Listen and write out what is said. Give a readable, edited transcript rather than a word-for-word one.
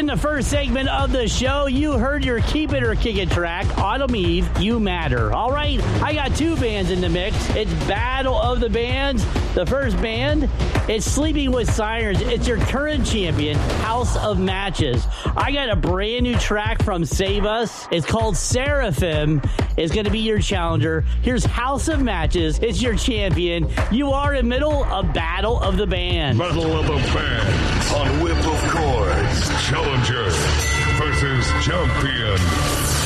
In the first segment of the show, you heard your Keep It or Kick It track, Autumn Eve, You Matter. All right, I got two bands in the mix. It's Battle of the Bands. The first band, it's Sleeping with Sirens. It's your current champion, House of Matches. I got a brand new track from Save Us. It's called Seraphim. It's going to be your challenger. Here's House of Matches. It's your champion. You are in the middle of Battle of the Bands. Battle of the Bands on Whip of Chords. Challenger versus champion.